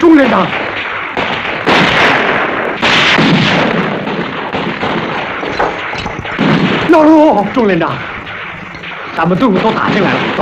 钟连长。老陆，钟连长，咱们队伍都打进来了。